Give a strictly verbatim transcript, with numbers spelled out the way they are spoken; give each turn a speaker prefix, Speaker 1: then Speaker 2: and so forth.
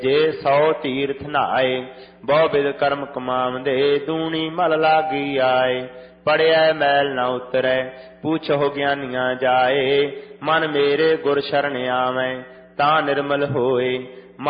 Speaker 1: ਜੇ ਸौ ਤੀਰਥ ਨਹਾਏ ਬਹੁ ਬਿਦ ਕਰਮ ਕਮਾਵੰਦੇ ਦੂਣੀ ਮਲ ਲਾਗੀ ਆਏ। ਪੜਿਆ ਮੈਲ ਨ ਉਤਰੈ ਪੂਛੋ ਗਿਆਨੀਆਂ ਜਾਏ ਮਨ ਮੇਰੇ ਗੁਰ ਸ਼ਰਨ ਆਵੈ ਤਾਂ ਨਿਰਮਲ ਹੋਏ।